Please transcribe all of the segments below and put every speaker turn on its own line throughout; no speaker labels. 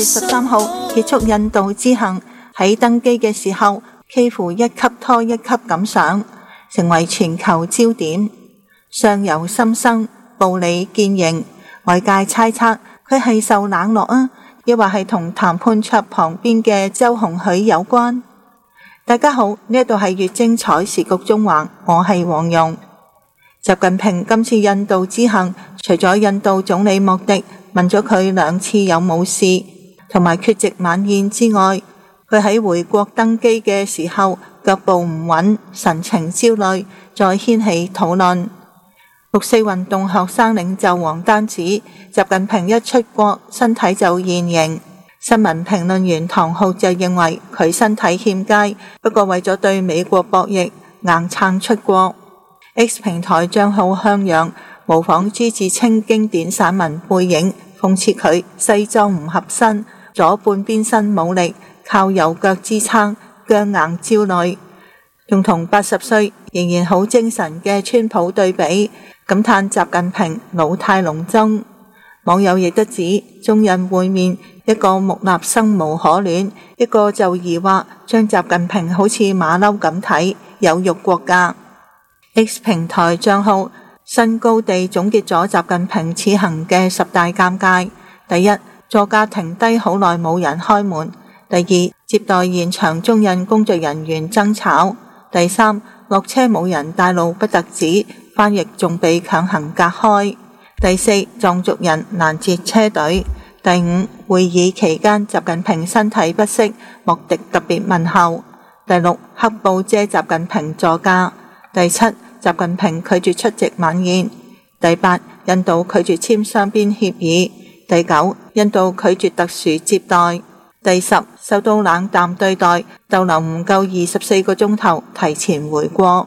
13號結束印度之行，喺登機嘅時候幾乎一級拖一級咁上，成為全球焦點。相由心生，步履見形，外界猜測佢係受冷落啊，抑或係同談判桌旁邊嘅周鴻許有關。大家好，呢度係越精彩時局縱橫，我係黃蓉。習近平今次印度之行，除咗印度總理莫迪問咗佢2次有冇事，同埋缺席晚宴之外，佢喺回國登機嘅時候腳步唔穩，神情焦慮，再掀起討論。6四運動學生領袖王丹指習近平一出國身體就現形，新聞評論員唐浩就認為佢身體欠佳，不過為咗對美國博弈硬撐出國。X 平台賬號向陽模仿朱自清經典散文背影，諷刺佢西裝唔合身，左半邊身冇力，靠右腳支撐，僵硬焦慮，仲同80歲仍然好精神嘅川普對比，感嘆習近平老態龍鍾。網友亦都指中印會面，一個木訥生無可戀，一個就疑惑將習近平好似馬騮咁睇，有辱國家。X 平台賬號新高地總結咗習近平此行嘅10大尷尬：第一，座駕停低好耐冇人開門；第二，接待現場中印工作人員爭吵；第三，落車冇人帶路不特止，翻譯仲被強行隔開；第四，藏族人攔截車隊；第五，會議期間習近平身體不適，莫迪特別問候；第六，黑布遮習近平座駕；第七，習近平拒絕出席晚宴；第八，印度拒絕簽雙邊協議；第九，印度拒絕特殊接待；第10，受到冷淡對待，逗留唔夠24個鐘頭，提前回國。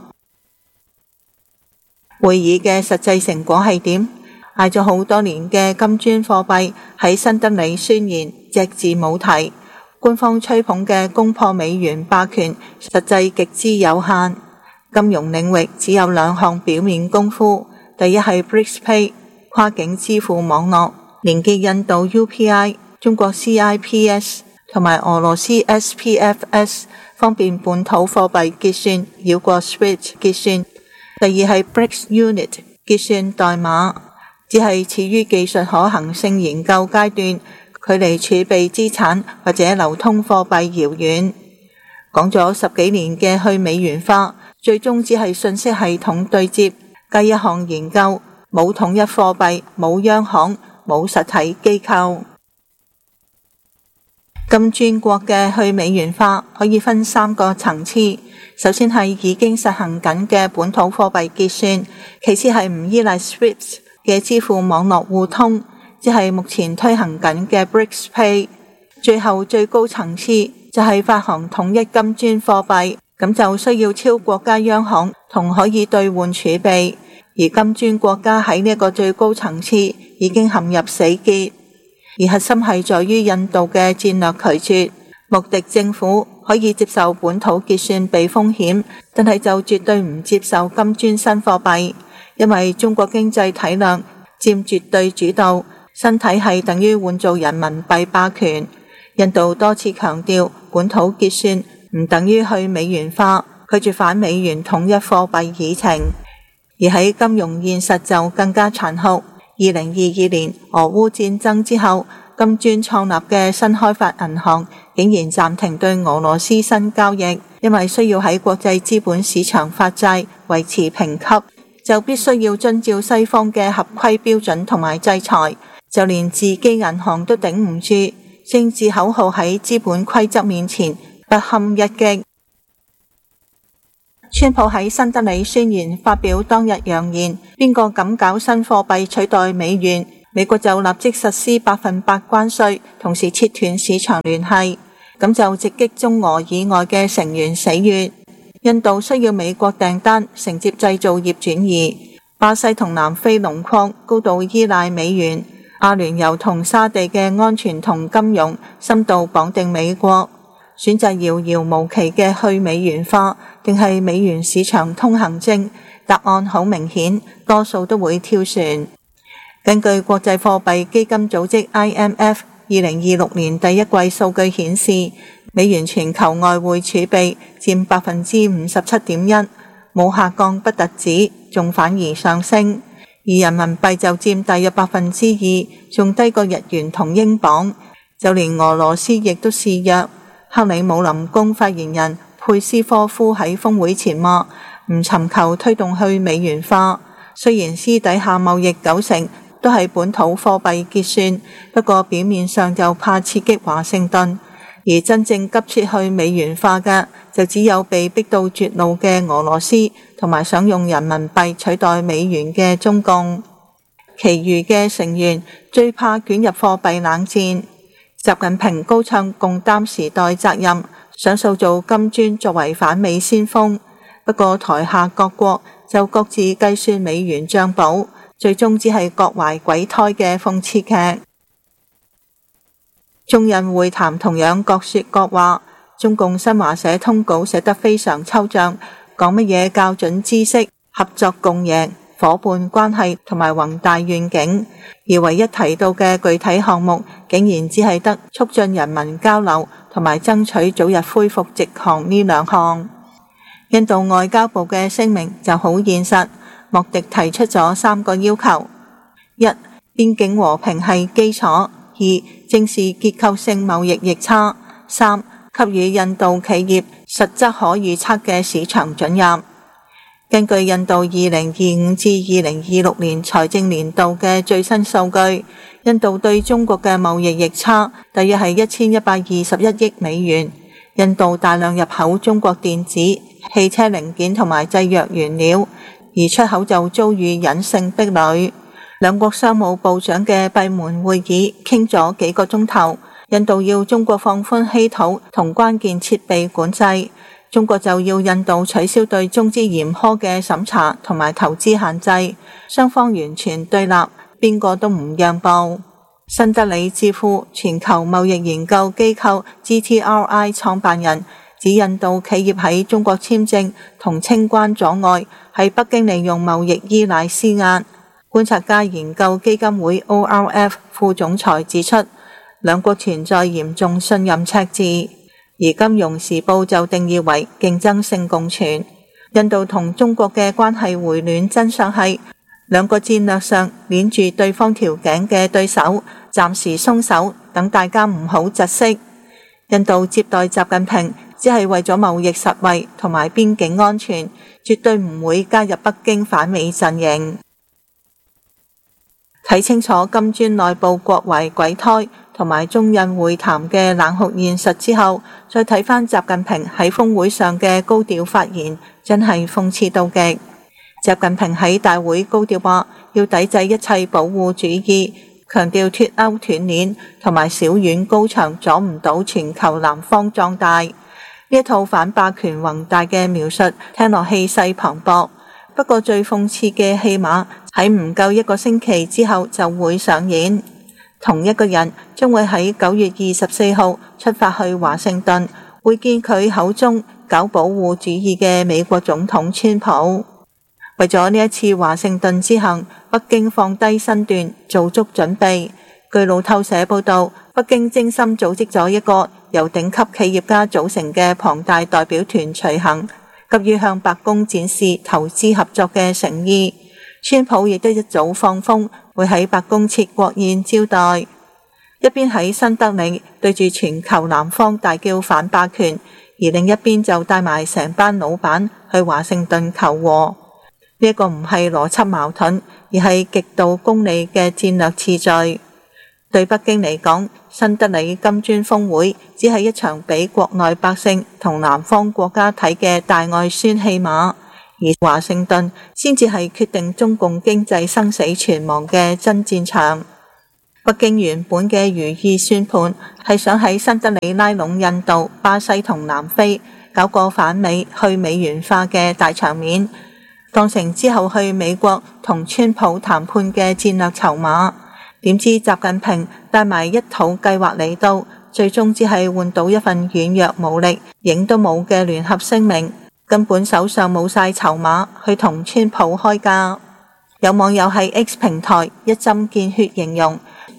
會議嘅實際成果係點？嗌咗好多年嘅金磚貨幣喺新德里宣言隻字冇提，官方吹捧嘅攻破美元霸權實際極之有限。金融領域只有2項表面功夫，第一係 BRICS Pay 跨境支付網絡，連結印度 UPI、中國 CIPS 同埋俄羅斯 SPFS， 方便本土貨幣結算繞過 SWIFT 結算。第二係 BRICS Unit 結算代碼，只係處於技術可行性研究階段，距離儲備資產或者流通貨幣遙遠。講咗10幾年嘅去美元化，最終只係信息系統對接，加一項研究，冇統一貨幣，冇央行，冇實體機構。金磚國嘅去美元化可以分3個層次，首先係已經實行緊嘅本土貨幣結算，其次係唔依賴 SWIFT 嘅支付網絡互通，即係目前推行緊嘅 BRICS Pay， 最後最高層次就係發行統一金磚貨幣，咁就需要超國家央行同可以兌換儲備，而金磚國家喺呢個最高層次已經陷入死結，而核心係在於印度嘅戰略拒絕。莫迪政府可以接受本土結算避風險，但係就絕對唔接受金磚新貨幣，因為中國經濟體量佔絕對主導，新體系等於換做人民幣霸權。印度多次強調本土結算唔等於去美元化，拒絕反美元統一貨幣議程。而喺金融現實就更加殘酷。2022年俄烏戰爭之後，金磚創立嘅新開發銀行竟然暫停對俄羅斯新交易，因為需要喺國際資本市場發債維持評級，就必須要遵照西方嘅合規標準同埋制裁，就連自己銀行都頂唔住，政治口號喺資本規則面前不堪一擊。川普喺新德里宣言發表當日揚言，邊個敢搞新貨幣取代美元，美國就立即實施100%關稅，同時切斷市場聯繫，咁就直擊中俄以外嘅成員死穴。印度需要美國訂單承接製造業轉移，巴西同南非農礦高度依賴美元，阿聯酋同沙地嘅安全同金融深度綁定美國，選擇遙遙無期嘅去美元化定係美元市場通行證，答案好明顯，多數都會跳船。根據國際貨幣基金組織 IMF 2026年第一季數據顯示，美元全球外匯儲備佔57.1%，冇下降不特止，仲反而上升。而人民幣就佔大約2%，仲低過日元同英鎊。就連俄羅斯亦都示弱。克里姆林宮發言人佩斯科夫喺峰會前話，唔尋求推動去美元化。雖然私底下貿易90%都係本土貨幣結算，不過表面上就怕刺激華盛頓。而真正急切去美元化嘅，就只有被逼到絕路嘅俄羅斯，同埋想用人民幣取代美元嘅中共。其餘嘅成員最怕捲入貨幣冷戰。習近平高唱共擔時代責任，想塑造金磚作為反美先鋒。不過台下各國就各自計算美元帳簿，最終只係各懷鬼胎嘅諷刺劇。中印會談同樣各說各話，中共新華社通稿寫得非常抽象，講乜嘢校準知識、合作共贏、夥伴關係同埋宏大願景，而唯一提到嘅具體項目，竟然只係得促進人民交流同埋爭取早日恢復直航呢兩項。印度外交部嘅聲明就好現實，莫迪提出咗3個要求：一、邊境和平係基礎；二、正視結構性貿易逆差；三、給予印度企業實質可預測嘅市場准入。根據印度2025至2026年財政年度嘅最新數據，印度對中國嘅貿易逆差大約係1121億美元。印度大量入口中國電子、汽車零件同埋製藥原料，而出口就遭遇隱性壁壘。兩國商務部長嘅閉門會議傾咗幾個鐘頭，印度要中國放寬稀土同關鍵設備管制，中國就要印度取消對中資嚴苛嘅審查同埋投資限制，雙方完全對立，邊個都唔讓步。新德里智庫全球貿易研究機構 GTRI 創辦人指，印度企業喺中國簽證同清關阻礙，喺北京利用貿易依賴施壓。觀察家研究基金會 ORF 副總裁指出，兩國存在嚴重信任赤字，而金融時報就定義為競爭性共存。印度同中國嘅關係回暖真相係，兩個戰略上鏈住對方條頸嘅對手暫時鬆手，等大家唔好窒息。印度接待習近平只係為咗貿易實惠同埋邊境安全，絕對唔會加入北京反美陣營。睇清楚金磚內部各懷鬼胎同埋中印會談嘅冷酷現實之後，再睇返習近平喺峰會上嘅高調發言，真係諷刺到極。習近平喺大會高調話要抵制一切保護主義，強調脫鈎斷鏈同埋小院高牆阻唔到全球南方壯大。呢一套反霸權宏大嘅描述聽落氣勢磅礴，不過最諷刺嘅戲碼喺唔夠1個星期之後就會上演。同一個人將會喺9月24號出發去華盛頓，會見佢口中搞保護主義嘅美國總統川普。為咗呢一次華盛頓之行，北京放低身段，做足準備。據路透社報道，北京精心組織咗一個由頂級企業家組成嘅龐大代表團隨行，急於向白宮展示投資合作嘅誠意。川普亦都一早放風，會喺白宮設國宴招待。一邊喺新德里對住全球南方大叫反霸權，而另一邊就帶埋成班老闆去華盛頓求和。呢一個唔係邏輯矛盾，而係極度功利嘅戰略次序。對北京嚟講，新德里金磚峰會只係一場俾國內百姓同南方國家睇嘅大外宣戲碼，而華盛頓先至係決定中共經濟生死存亡嘅真戰場。北京原本嘅如意算盤係想喺新德里拉攏印度、巴西同南非，搞個反美去美元化嘅大場面，當成之後去美國同川普談判嘅戰略籌碼。點知習近平帶埋一套計劃嚟到，最終只係換到一份軟弱無力、影都冇嘅聯合聲明，根本手上冇晒籌碼去同川普開價。有網友喺 X 平台一針見血形容，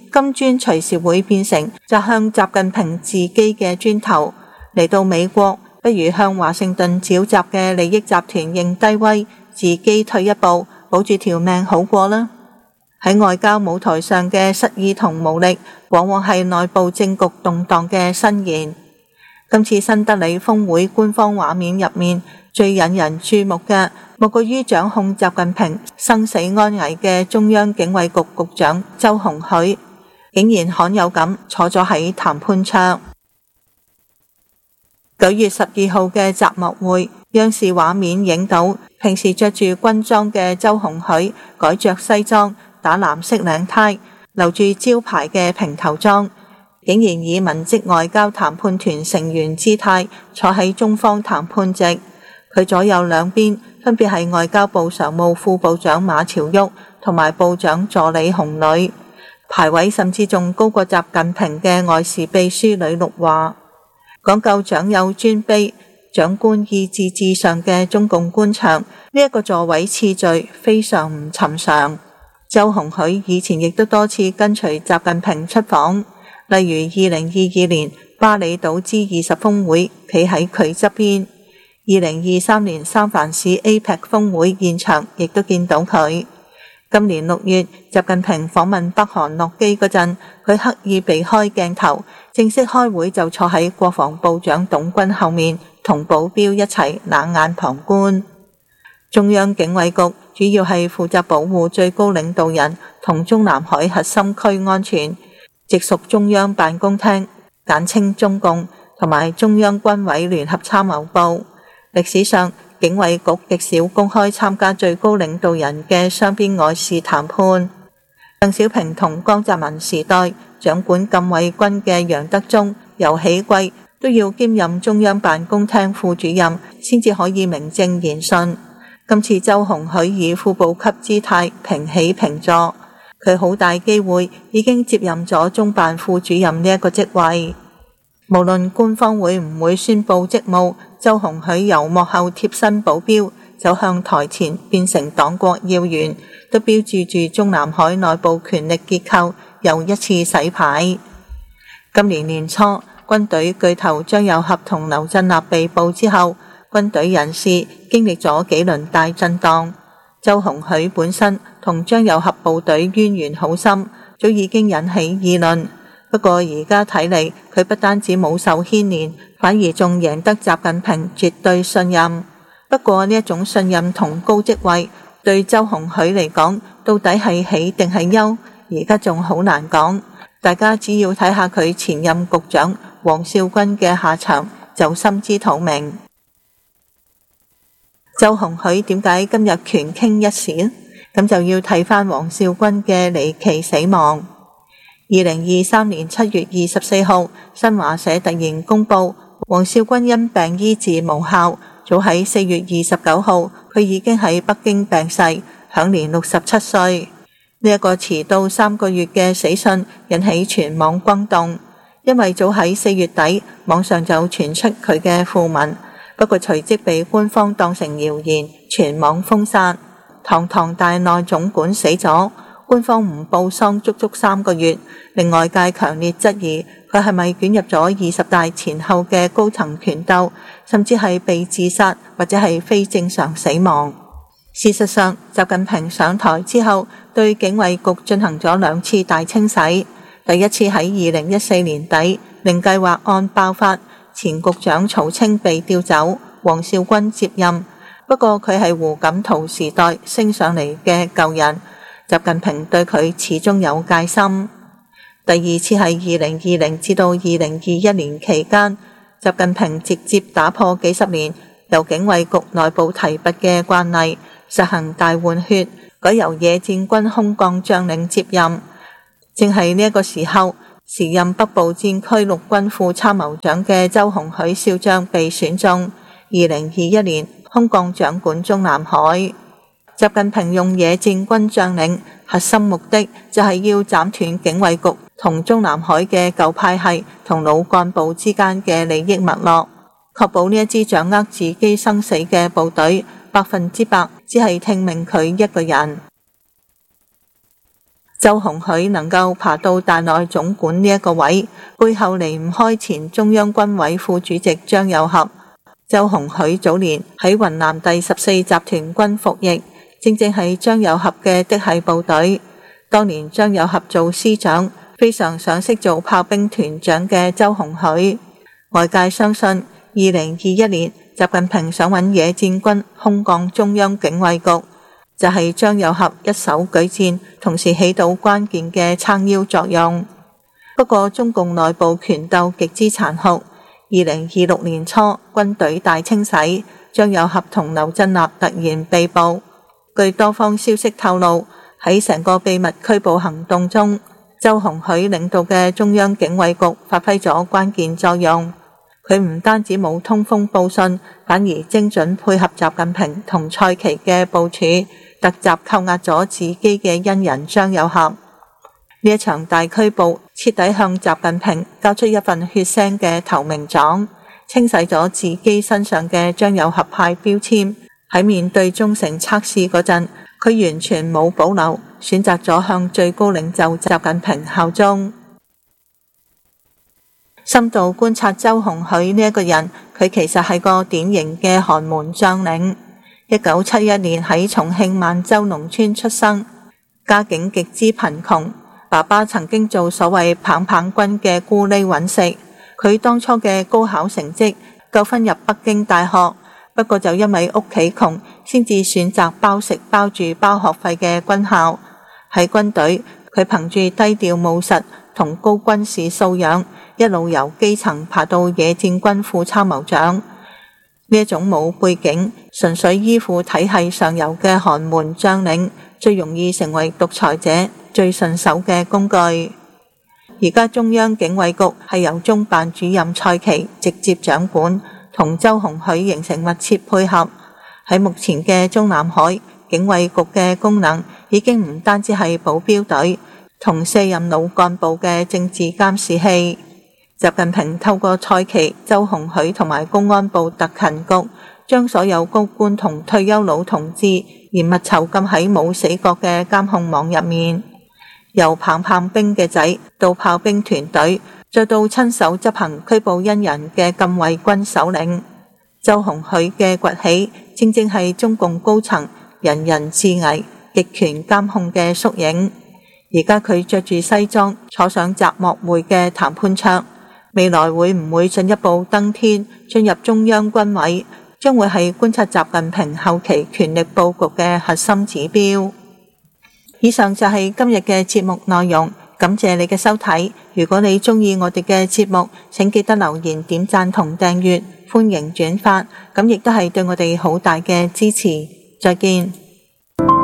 金磚隨時會變成擲向習近平自己嘅磚頭。嚟到美國，不如向華盛頓沼澤嘅利益集團認低威，自己退一步，保住條命好過啦。喺外交舞台上嘅失意同無力，往往係內部政局動盪嘅伸延。今次新德里峰會官方畫面入面，最引人注目嘅，莫過於掌控習近平生死安危嘅中央警衛局局長周鴻許，竟然罕有咁坐咗喺談判桌。9月12號嘅摘幕會，央視畫面影到平時着住軍裝嘅周鴻許改着西裝，打藍色領呔，留住招牌嘅平頭裝，竟然以文職外交談判團成員姿態坐喺中方談判席。佢左右兩邊分別係外交部常務副部長馬朝旭同埋部長助理洪磊，排位甚至仲高過習近平嘅外事秘書呂祿華。講究長幼尊卑、長官意志至上嘅中共官場，呢一個座位次序非常唔尋常。周鴻許以前亦都多次跟隨習近平出訪，例如2022年巴厘島G20峰會企喺佢側邊，2023年三藩市 APEC 峰會現場亦都見到佢。今年6月，習近平訪問北韓落機嗰陣，佢刻意避開鏡頭，正式開會就坐喺國防部長董軍後面，同保鏢一齊冷眼旁觀。中央警衛局主要係負責保護最高領導人同中南海核心區安全，直屬中央辦公廳，簡稱中共，同埋中央軍委聯合參謀部。歷史上，警衛局極少公開參加最高領導人嘅雙邊外事談判。鄧小平同江澤民時代，掌管禁衛軍嘅楊德忠、游喜貴都要兼任中央辦公廳副主任，先至可以名正言順。今次周鴻許以副部級姿態平起平坐，佢好大機會已經接任咗中辦副主任呢一個職位。無論官方會唔會宣布職務，周鴻許由幕後貼身保鏢走向台前變成黨國要員，都標誌住中南海內部權力結構又一次洗牌。今年年初，軍隊巨頭張又俠同劉振立被捕之後，軍隊人事經歷咗幾輪大震盪。周鴻許本身同張又俠部隊淵源好深，早已經引起議論。不過而家睇嚟，佢不單止冇受牽連，反而仲贏得習近平絕對信任。不過呢一種信任同高職位對周鴻許嚟講，到底係喜定係憂，而家仲好難講。大家只要睇下佢前任局長王少軍嘅下場，就心知肚明。周鴻許點解今日權傾一時呢？咁就要睇返王少軍嘅離奇死亡。2023年7月24號，新華社突然公布，王少軍因病醫治無效，早喺4月29號，佢已經喺北京病逝，享年67歲。呢一個遲到3個月嘅死訊引起全網轟動，因為早喺4月底，網上就傳出佢嘅訃聞，不過隨即被官方當成謠言，全網封殺。堂堂大內總管死咗，官方唔報喪足足3個月，令外界強烈質疑佢係咪捲入咗20大前後嘅高層權鬥，甚至係被自殺或者係非正常死亡。事實上，習近平上台之後，對警衛局進行咗2次大清洗。第一次喺2014年底，令計劃案爆發，前局長曹清被調走，王少軍接任。不過佢係胡錦濤時代升上嚟嘅舊人，習近平對佢始終有戒心。第二次係2020至到2021年期間，習近平直接打破幾十年由警衛局內部提拔嘅慣例，實行大換血，改由野戰軍空降將領接任。正係呢一個時候，時任北部戰區陸軍副參謀長嘅周鴻許少將被選中，2021年空降掌管中南海。習近平用野戰軍將領，核心目的就係要斬斷警衛局同中南海嘅舊派系同老幹部之間嘅利益脈絡，確保呢一支掌握自己生死嘅部隊100%只係聽命佢一個人。 周鴻煦能夠爬到大內總管呢一個位，背後離唔開前中央軍委副主席張又俠。周鴻煦早年喺雲南第14集團軍服役，正正係張又俠嘅嫡系部隊。當年張又俠做師長，非常賞識做炮兵團長嘅周鴻煦。外界相信2021年習近平想揾野戰軍空降中央警衛局，就係張又俠一手舉薦，同時起到關鍵嘅撐腰作用。不過中共內部權鬥極之殘酷。2026年初，軍隊大清洗，張又俠同劉振立突然被捕。據多方消息透露，喺成個秘密拘捕行動中，周鴻煦領導嘅中央警衛局發揮咗關鍵作用。佢唔單止冇通風報信，反而精準配合習近平同蔡奇嘅部署，突襲扣押咗自己嘅恩人張又俠。呢一場大拘捕徹底向習近平交出一份血腥嘅投名狀，清洗咗自己身上嘅張又俠派標籤。喺面對忠誠測試嗰陣，佢完全冇保留，選擇咗向最高領袖習近平效忠。深度觀察周鴻煦呢一個人，佢其實係個典型嘅寒門將領。1971年喺重慶萬州農村出生，家境極之貧窮。爸爸曾經做所謂棒棒軍嘅咕喱揾食，佢當初嘅高考成績夠分入北京大學，不過就因為屋企窮，先至選擇包食包住包學費嘅軍校。喺軍隊，佢憑住低調務實同高軍事素養，一路由基層爬到野戰軍副參謀長。呢一種冇背景、純粹依附體系上游嘅寒門將領，最容易成為獨裁者最順手嘅工具。而家中央警衛局係由中辦主任蔡奇直接掌管，同周鴻煦形成密切配合。喺目前嘅中南海，警衛局嘅功能已經唔單止係保鏢隊同卸任老幹部嘅政治監視器。習近平透過蔡奇、周鴻煦同埋公安部特勤局，將所有高官同退休老同志嚴密囚禁喺冇死角嘅監控網入面。由棒棒兵嘅仔到炮兵團隊，再到親手執行拘捕恩人嘅禁衛軍首領，周鴻煦嘅崛起，正正係中共高層人人自危、極權監控嘅縮影。而家佢着住西裝坐上習莫會嘅談判桌，未來會唔會進一步登天，進入中央軍委，將會係觀察習近平後期權力佈局嘅核心指標。以上就係今日嘅節目內容，感謝你嘅收睇。如果你鍾意我哋嘅節目，請記得留言、點讚同訂閱，歡迎轉發，咁亦都係對我哋好大嘅支持。再見。